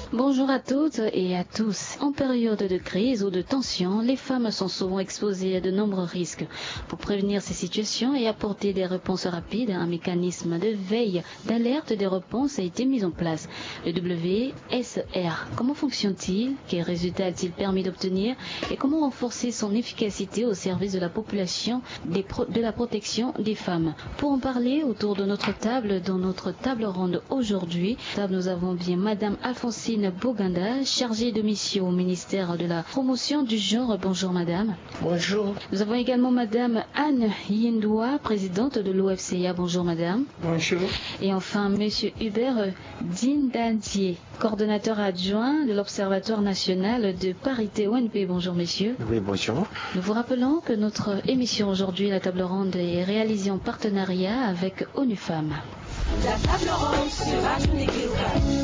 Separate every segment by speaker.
Speaker 1: Bonjour à toutes et à tous. En période de crise ou de tension, les femmes sont souvent exposées à de nombreux risques. Pour prévenir ces situations et apporter des réponses rapides, un mécanisme de veille, d'alerte des réponses a été mis en place. Le WSR, comment fonctionne-t-il? Quels résultats a-t-il permis d'obtenir? Et comment renforcer son efficacité au service de la population, de la protection des femmes? Pour en parler autour de notre table, dans notre table ronde aujourd'hui, nous avons bien Madame Alphonsine Boganda, chargée de mission au ministère de la promotion du genre. Bonjour Madame.
Speaker 2: Bonjour.
Speaker 1: Nous avons également Madame Anne Yindoua, présidente de l'OFCA. Bonjour Madame.
Speaker 2: Bonjour.
Speaker 1: Et enfin Monsieur Hubert Dindandier, coordonnateur adjoint de l'Observatoire national de parité ONP. Bonjour messieurs.
Speaker 3: Oui, bonjour.
Speaker 1: Nous vous rappelons que notre émission aujourd'hui, la table ronde, est réalisée en partenariat avec ONU Femmes.
Speaker 4: La table ronde sur Radio Ndeke.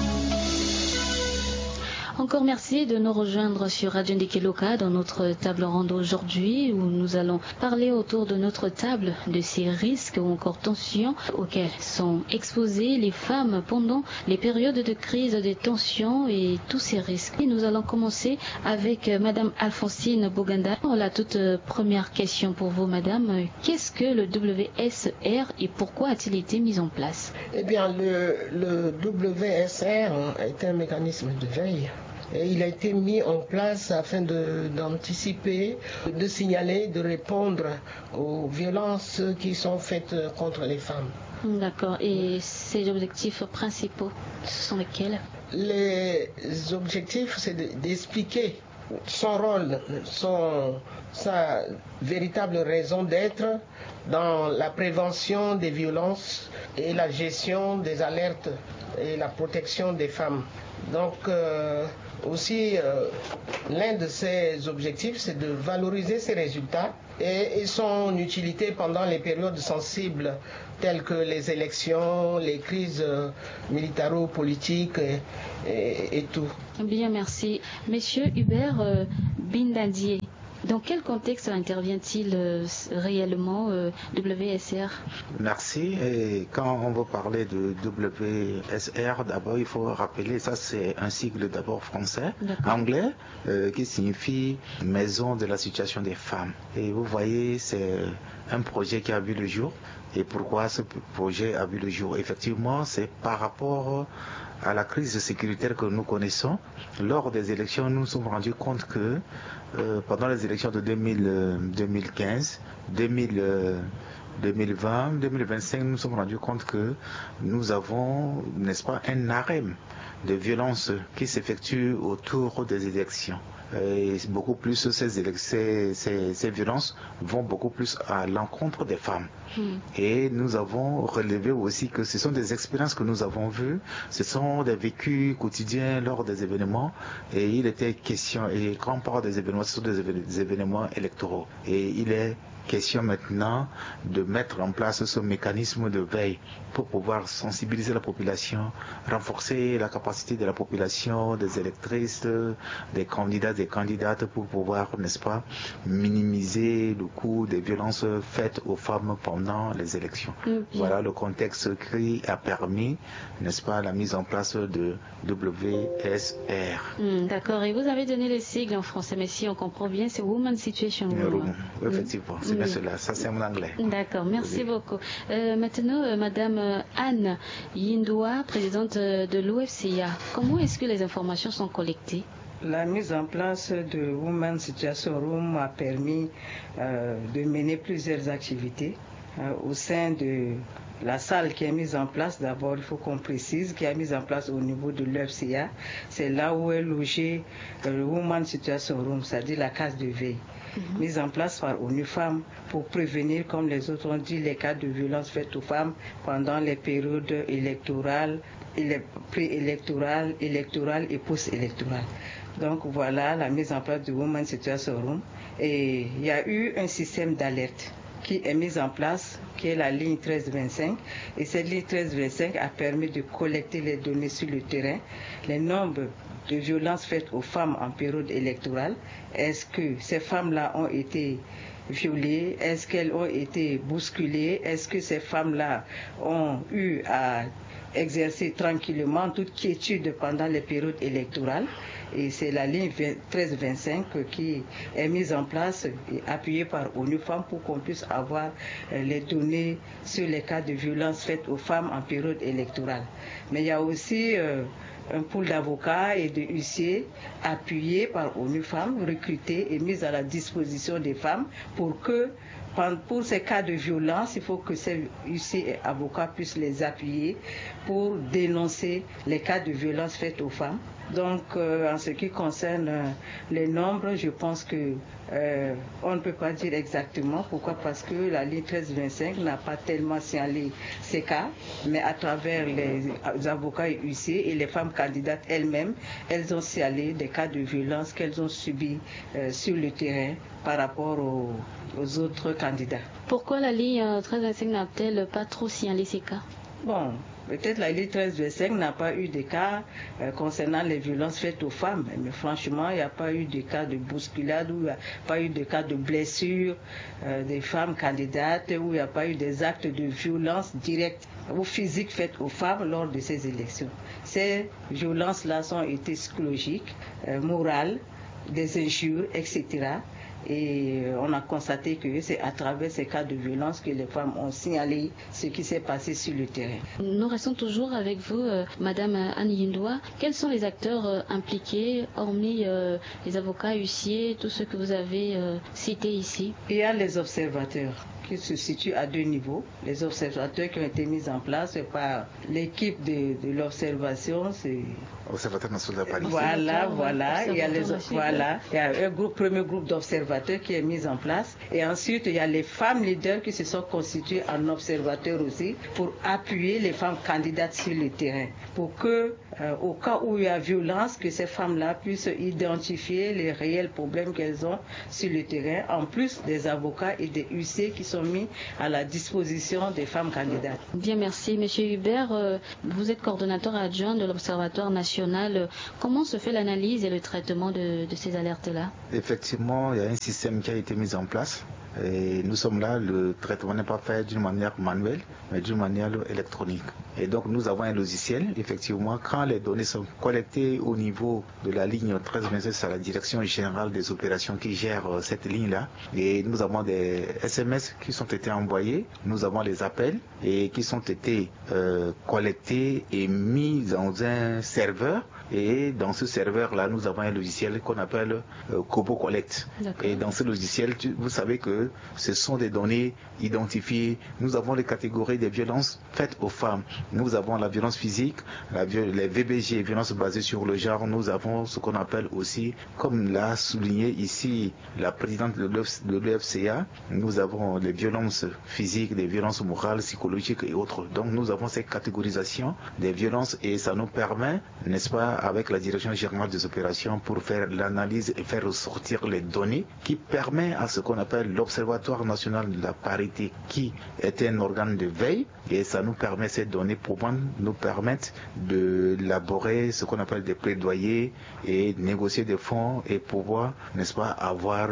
Speaker 1: Encore merci de nous rejoindre sur Radio Ndeke dans notre table ronde aujourd'hui où nous allons parler autour de notre table de ces risques ou encore tensions auxquels sont exposées les femmes pendant les périodes de crise, de tensions et tous ces risques. Et nous allons commencer avec Madame Alphonsine Boganda. La toute première question pour vous Madame, qu'est-ce que le WSR et pourquoi a-t-il été mis en place?
Speaker 2: Eh bien, le WSR est un mécanisme de veille. Et il a été mis en place afin d'anticiper, de signaler, de répondre aux violences qui sont faites contre les femmes.
Speaker 1: D'accord. Et ces objectifs principaux, ce sont lesquels?
Speaker 2: Les objectifs, c'est d'expliquer son rôle, sa véritable raison d'être dans la prévention des violences et la gestion des alertes et la protection des femmes. Donc aussi l'un de ces objectifs, c'est de valoriser ces résultats et son utilité pendant les périodes sensibles telles que les élections, les crises militaro-politiques et tout.
Speaker 1: Bien, merci. Monsieur Hubert Bindandier, dans quel contexte intervient-il réellement WSR?
Speaker 3: Merci. Et quand on veut parler de WSR, d'abord il faut rappeler, ça c'est un sigle d'abord français, anglais, qui signifie Maison de la situation des femmes. Et vous voyez, c'est un projet qui a vu le jour. Et pourquoi ce projet a vu le jour? Effectivement, c'est par rapport à la crise sécuritaire que nous connaissons. Lors des élections, nous nous sommes rendus compte que pendant les élections de 2015, 2020, 2025, nous nous sommes rendus compte que nous avons, n'est-ce pas, un harem de violence qui s'effectue autour des élections. Et beaucoup plus ces violences vont beaucoup plus à l'encontre des femmes. Et nous avons relevé aussi que ce sont des expériences que nous avons vues, ce sont des vécus quotidiens lors des événements, et il était question, et quand on parle des événements, ce sont des événements électoraux, et il est question maintenant de mettre en place ce mécanisme de veille pour pouvoir sensibiliser la population, renforcer la capacité de la population, des électrices, des candidats, des candidates pour pouvoir, n'est-ce pas, minimiser le coût des violences faites aux femmes pendant les élections. Voilà le contexte qui a permis, n'est-ce pas, la mise en place de WSR.
Speaker 1: D'accord, et vous avez donné les sigles en français, mais si on comprend bien, c'est Women's Situation Room.
Speaker 3: Effectivement, c'est bien cela, ça c'est en anglais.
Speaker 1: D'accord, merci beaucoup. Maintenant, Madame Anne Yindoua, présidente de l'OFCA, comment est-ce que les informations sont collectées?
Speaker 5: La mise en place de Women's Situation Room a permis de mener plusieurs activités au sein de la salle qui est mise en place. D'abord, il faut qu'on précise qui est mise en place au niveau de l'OFCA. C'est là où est logé le Women's Situation Room, c'est-à-dire la case de veille. Mise en place par ONU Femmes pour prévenir, comme les autres ont dit, les cas de violence faites aux femmes pendant les périodes électorales, préélectorales, électorales et post-électorales. Donc voilà la mise en place du Women's Situation Room. Et il y a eu un système d'alerte qui est mise en place, qui est la ligne 1325. Et cette ligne 1325 a permis de collecter les données sur le terrain, les nombres de violences faites aux femmes en période électorale. Est-ce que ces femmes-là ont été violées? Est-ce qu'elles ont été bousculées? Est-ce que ces femmes-là ont eu à exercer tranquillement toute quiétude pendant les périodes électorales. Et c'est la ligne 1325 qui est mise en place et appuyée par ONU Femmes pour qu'on puisse avoir les données sur les cas de violence faites aux femmes en période électorale. Mais il y a aussi un pool d'avocats et de huissiers appuyés par ONU Femmes, recrutés et mis à la disposition des femmes pour ces cas de violence, il faut que ces huissiers et avocats puissent les appuyer pour dénoncer les cas de violence faites aux femmes. Donc, en ce qui concerne les nombres, je pense que on ne peut pas dire exactement. Pourquoi? Parce que la ligne 1325 n'a pas tellement signalé ces cas, mais à travers les avocats et huissiers et les femmes candidates elles-mêmes, elles ont signalé des cas de violence qu'elles ont subis sur le terrain par rapport aux autres candidats.
Speaker 1: Pourquoi la ligne 1325 n'a-t-elle pas trop signalé ces cas?
Speaker 5: Bon, peut-être la ligne 1325 n'a pas eu de cas concernant les violences faites aux femmes, mais franchement, il n'y a pas eu de cas de bousculade, ou il n'y a pas eu de cas de blessures des femmes candidates, où il n'y a pas eu des actes de violence directe ou physique faites aux femmes lors de ces élections. Ces violences-là ont été psychologiques, morales, des injures, etc. Et on a constaté que c'est à travers ces cas de violence que les femmes ont signalé ce qui s'est passé sur le terrain.
Speaker 1: Nous restons toujours avec vous, Madame Anne Yindoua. Quels sont les acteurs impliqués, hormis les avocats, huissiers, tous ceux que vous avez cités ici?
Speaker 5: Il y a les observateurs qui se situent à 2 niveaux. Les observateurs qui ont été mis en place par l'équipe de l'observation, c'est
Speaker 3: Observateur national de Paris.
Speaker 5: Voilà. Il y a un premier groupe d'observateurs qui est mis en place. Et ensuite, il y a les femmes leaders qui se sont constituées en observateurs aussi pour appuyer les femmes candidates sur le terrain. Pour que, au cas où il y a violence, que ces femmes-là puissent identifier les réels problèmes qu'elles ont sur le terrain, en plus des avocats et des huissiers qui sont mis à la disposition des femmes candidates.
Speaker 1: Bien, merci. Monsieur Hubert, vous êtes coordonnateur adjoint de l'Observatoire national. Comment se fait l'analyse et le traitement de ces alertes-là?
Speaker 3: Effectivement, il y a un système qui a été mis en place. Et nous sommes là, le traitement n'est pas fait d'une manière manuelle, mais d'une manière électronique. Et donc nous avons un logiciel, effectivement, quand les données sont collectées au niveau de la ligne 1326, c'est la direction générale des opérations qui gère cette ligne-là. Et nous avons des SMS qui sont été envoyés, nous avons les appels et qui sont été collectés et mis dans un serveur. Et dans ce serveur-là, nous avons un logiciel qu'on appelle Kobo Collect. Et dans ce logiciel, vous savez que ce sont des données identifiées. Nous avons les catégories des violences faites aux femmes. Nous avons la violence physique, les VBG, violences basées sur le genre. Nous avons ce qu'on appelle aussi, comme l'a souligné ici la présidente de l'UFCA, nous avons les violences physiques, les violences morales, psychologiques et autres. Donc nous avons cette catégorisation des violences et ça nous permet, n'est-ce pas, avec la direction générale des opérations pour faire l'analyse et faire ressortir les données qui permet à ce qu'on appelle l'Observatoire national de la parité qui est un organe de veille et ça nous permet, ces données pouvant nous permettre d'élaborer ce qu'on appelle des plaidoyers et négocier des fonds et pouvoir, n'est-ce pas, avoir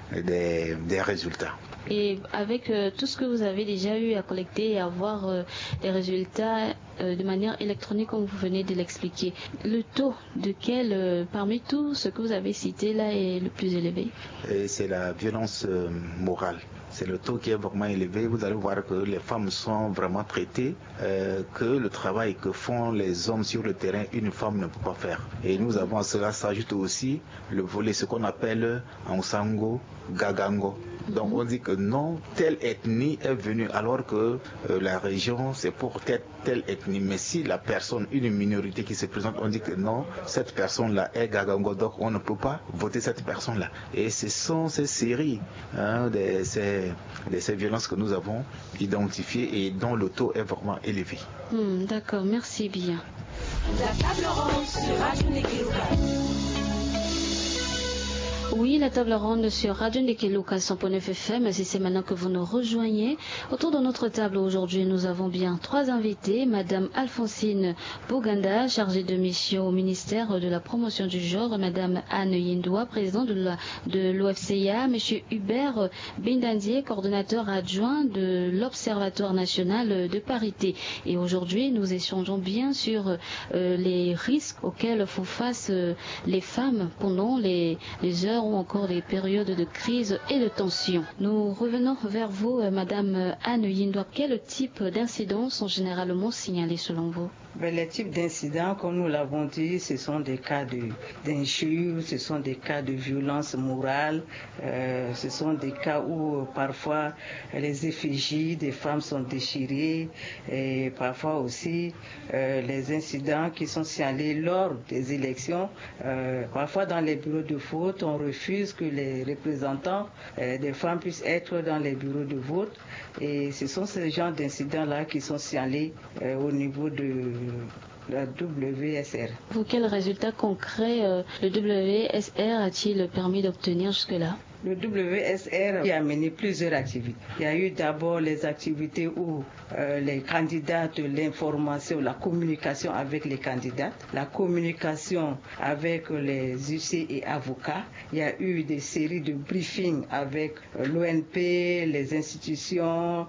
Speaker 3: des résultats.
Speaker 1: Et avec tout ce que vous avez déjà eu à collecter et avoir des résultats de manière électronique comme vous venez de l'expliquer, le taux de quel, parmi tout ce que vous avez cité là, est le plus élevé?
Speaker 3: C'est la violence morale. C'est le taux qui est vraiment élevé. Vous allez voir que les femmes sont vraiment traitées, que le travail que font les hommes sur le terrain, une femme ne peut pas faire. Et nous avons à cela s'ajoute aussi le volet, ce qu'on appelle en sango, gagango. Donc on dit que non, telle ethnie est venue alors que la région c'est pour telle ethnie. Mais si la personne, une minorité qui se présente, on dit que non, cette personne-là est gagango, donc on ne peut pas voter cette personne-là. Et ce sont ces séries de ces violences que nous avons identifiées et dont le taux est vraiment élevé.
Speaker 1: D'accord, merci bien.
Speaker 4: La table ronde sur Radio Nekiruka.
Speaker 1: Oui, la table ronde sur Radio Ndekeluka 100.9 FM, si c'est maintenant que vous nous rejoignez. Autour de notre table aujourd'hui, nous avons bien 3 invités. Madame Alphonsine Boganda, chargée de mission au ministère de la promotion du genre. Madame Anne Yindoua, présidente de l'OFCA. Monsieur Hubert Bindandier, coordonnateur adjoint de l'Observatoire national de parité. Et aujourd'hui, nous échangeons bien sur les risques auxquels font face les femmes pendant les heures ou encore les périodes de crise et de tension. Nous revenons vers vous, Madame Anne Yindoua. Quel type d'incidents sont généralement signalés selon vous?
Speaker 5: Les types d'incidents, comme nous l'avons dit, ce sont des cas d'injures, ce sont des cas de violence morale, ce sont des cas où parfois les effigies des femmes sont déchirées et parfois aussi les incidents qui sont signalés lors des élections. Parfois dans les bureaux de vote, on refuse que les représentants des femmes puissent être dans les bureaux de vote et ce sont ces genres d'incidents-là qui sont signalés au niveau de la WSR.
Speaker 1: Pour quels résultats concrets le WSR a-t-il permis d'obtenir jusque-là?
Speaker 5: Le WSR a mené plusieurs activités. Il y a eu d'abord les activités où les candidats de l'information, la communication avec les candidats, la communication avec les UC et avocats. Il y a eu des séries de briefings avec l'ONP, les institutions,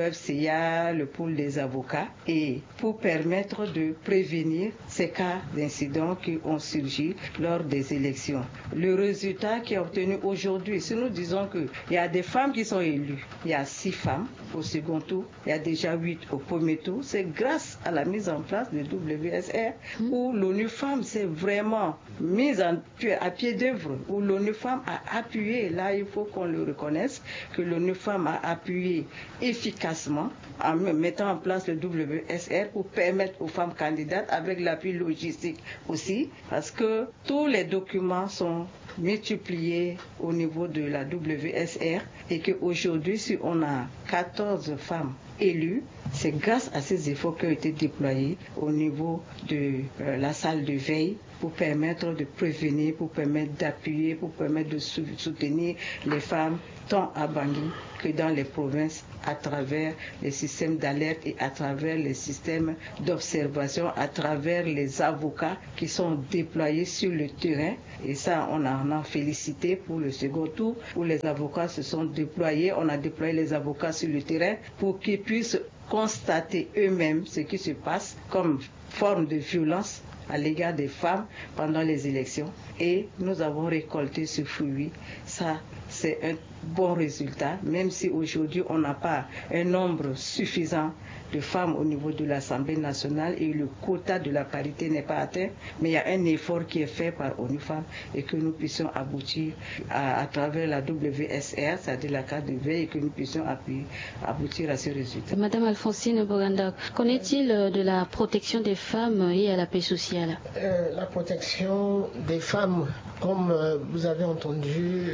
Speaker 5: l'OFCA, le pool des avocats, et pour permettre de prévenir ces cas d'incidents qui ont surgi lors des élections. Le résultat qui est obtenu aujourd'hui, si nous disons qu'il y a des femmes qui sont élues, il y a 6 femmes au second tour, il y a déjà 8 au premier tour, c'est grâce à la mise en place du WSR où l'ONU Femmes s'est vraiment mise à pied d'œuvre, où l'ONU Femmes a appuyé, là il faut qu'on le reconnaisse, que l'ONU Femmes a appuyé efficacement en mettant en place le WSR pour permettre aux femmes candidates, avec l'appui logistique aussi, parce que tous les documents sont multipliés au niveau de la WSR et qu'aujourd'hui, si on a 14 femmes élues, c'est grâce à ces efforts qui ont été déployés au niveau de la salle de veille pour permettre de prévenir, pour permettre d'appuyer, pour permettre de soutenir les femmes tant à Bangui que dans les provinces à travers les systèmes d'alerte et à travers les systèmes d'observation, à travers les avocats qui sont déployés sur le terrain. Et ça, on en a félicité pour le second tour où les avocats se sont déployés. On a déployé les avocats sur le terrain pour qu'ils puissent constater eux-mêmes ce qui se passe comme forme de violence à l'égard des femmes pendant les élections. Et nous avons récolté ce fruit. Ça, c'est un bon résultat, même si aujourd'hui on n'a pas un nombre suffisant de femmes au niveau de l'Assemblée nationale et le quota de la parité n'est pas atteint, mais il y a un effort qui est fait par ONU Femmes et que nous puissions aboutir à travers la WSR, c'est-à-dire la carte de veille, et que nous puissions aboutir à ce résultat.
Speaker 1: Madame Alphonsine Boganda, qu'en est-il de la protection des femmes et à la paix sociale?
Speaker 2: La protection des femmes, comme vous avez entendu,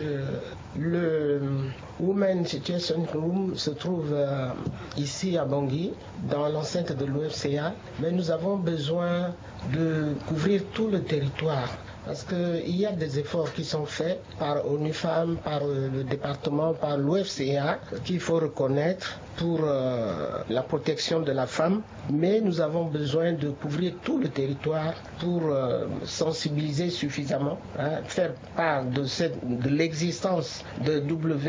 Speaker 2: le Women Situation Room se trouve ici à Bangui, dans l'enceinte de l'OFCA, mais nous avons besoin de couvrir tout le territoire. Parce qu'il y a des efforts qui sont faits par ONU Femmes, par le département, par l'OFCA, qu'il faut reconnaître pour la protection de la femme. Mais nous avons besoin de couvrir tout le territoire pour sensibiliser suffisamment, faire part de l'existence de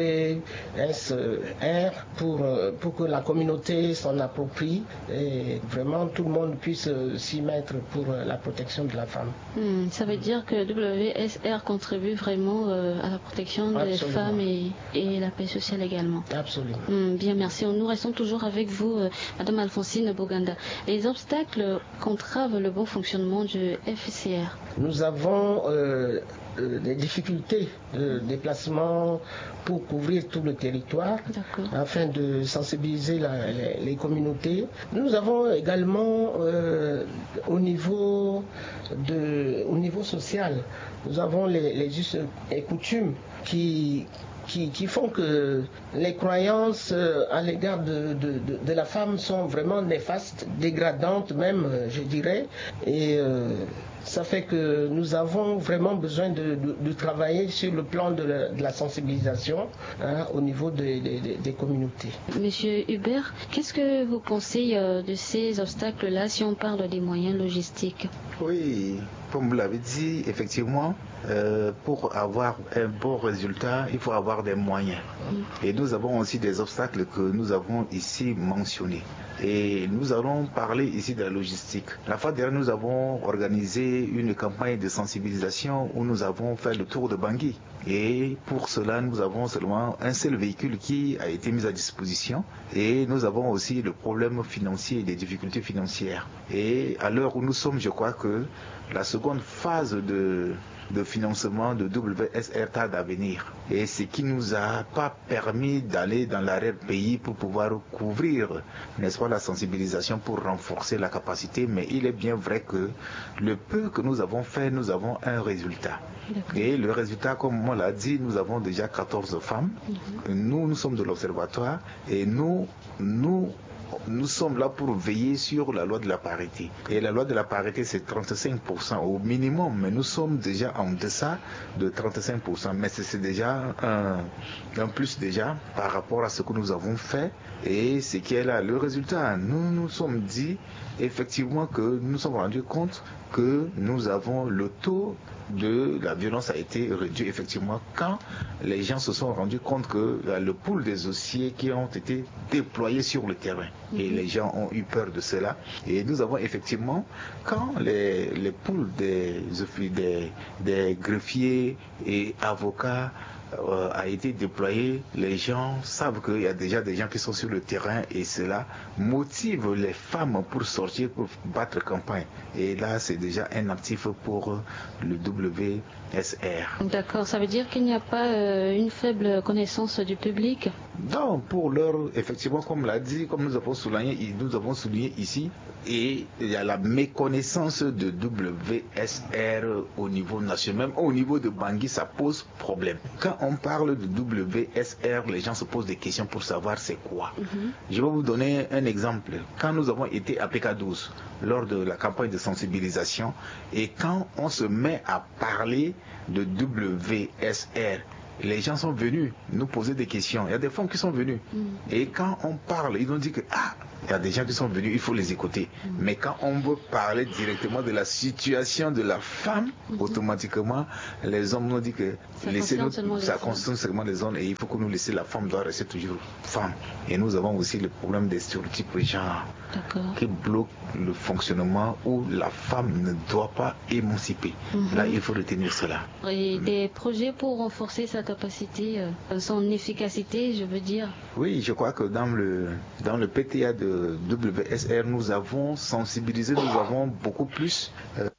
Speaker 2: WSR pour que la communauté s'en approprie et vraiment tout le monde puisse s'y mettre pour la protection de la femme.
Speaker 1: Ça veut dire que WSR contribue vraiment à la protection des femmes et la paix sociale également.
Speaker 2: Absolument.
Speaker 1: Bien, merci. Nous restons toujours avec vous, Madame Alphonsine Boganda. Les obstacles qu'entrave le bon fonctionnement du FCR.
Speaker 2: Nous avons des difficultés de déplacement pour couvrir tout le territoire afin de sensibiliser les communautés. Nous avons également au niveau social, nous avons les us et coutumes qui qui font que les croyances à l'égard de la femme sont vraiment néfastes, dégradantes même, je dirais. Et ça fait que nous avons vraiment besoin de travailler sur le plan de la sensibilisation au niveau des communautés.
Speaker 1: Monsieur Hubert, qu'est-ce que vous pensez de ces obstacles-là si on parle des moyens logistiques?
Speaker 3: Oui, comme vous l'avez dit, effectivement, pour avoir un bon résultat, il faut avoir des moyens. Et nous avons aussi des obstacles que nous avons ici mentionnés. Et nous allons parler ici de la logistique. La fois dernière, nous avons organisé une campagne de sensibilisation où nous avons fait le tour de Bangui. Et pour cela, nous avons seulement un seul véhicule qui a été mis à disposition. Et nous avons aussi le problème financier et des difficultés financières. Et à l'heure où nous sommes, je crois que la seconde phase de financement de WSR tarde à venir. Et ce qui nous a pas permis d'aller dans l'arrière-pays pour pouvoir couvrir, n'est-ce pas, la sensibilisation pour renforcer la capacité. Mais il est bien vrai que le peu que nous avons fait, nous avons un résultat. Et le résultat, comme on l'a dit, nous avons déjà 14 femmes. Nous sommes de l'Observatoire et nous sommes là pour veiller sur la loi de la parité. Et la loi de la parité, c'est 35% au minimum, mais nous sommes déjà en deçà de 35%. Mais c'est déjà un plus déjà par rapport à ce que nous avons fait et ce qui est là. Le résultat, nous nous sommes dit effectivement que nous nous sommes rendus compte que nous avons le taux de la violence a été réduit effectivement quand les gens se sont rendus compte que le pool des dossiers qui ont été déployés sur le terrain et les gens ont eu peur de cela. Et nous avons effectivement, quand les pools des greffiers et avocats a été déployé, les gens savent qu'il y a déjà des gens qui sont sur le terrain et cela motive les femmes pour sortir, pour battre campagne. Et là, c'est déjà un actif pour le WSR.
Speaker 1: D'accord, ça veut dire qu'il n'y a pas une faible connaissance du public?
Speaker 3: Non, pour l'heure, effectivement, comme l'a dit, comme nous avons souligné ici, et il y a la méconnaissance de WSR au niveau national, même au niveau de Bangui, ça pose problème. Quand on parle de WSR, les gens se posent des questions pour savoir c'est quoi. Je vais vous donner un exemple. Quand nous avons été à PK12, lors de la campagne de sensibilisation, et quand on se met à parler de WSR, les gens sont venus nous poser des questions. Il y a des femmes qui sont venues. Et quand on parle, ils ont dit que il y a des gens qui sont venus, il faut les écouter. Mais quand on veut parler directement de la situation de la femme, automatiquement, les hommes nous disent que ça concerne seulement les hommes et il faut que nous laissions la femme doit rester toujours femme. Et nous avons aussi le problème des stéréotypes genre qui bloquent le fonctionnement où la femme ne doit pas émanciper. Là, il faut retenir cela.
Speaker 1: Et des projets pour renforcer sa capacité, son efficacité, je veux dire.
Speaker 3: Oui, je crois que dans le PTA de WSR, nous avons sensibilisé, nous avons beaucoup plus